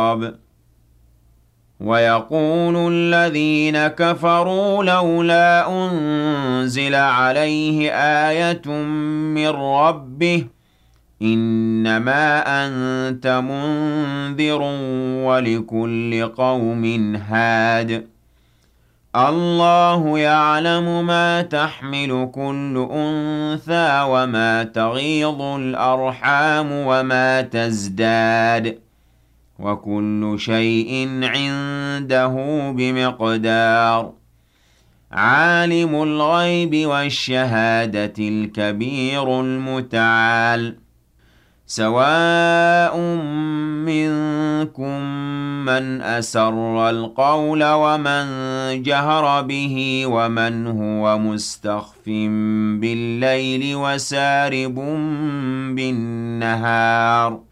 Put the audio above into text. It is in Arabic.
التراب ويقول الذين كفروا لولا أنزل عليه آية من ربه إنما أنت منذر ولكل قوم هاد الله يعلم ما تحمل كل أنثى وما تغيض الأرحام وما تزداد وكل شيء عنده بمقدار عالم الغيب والشهادة الكبير المتعال سواء منكم من أسر القول ومن جهر به ومن هو مستخف بالليل وسارب بالنهار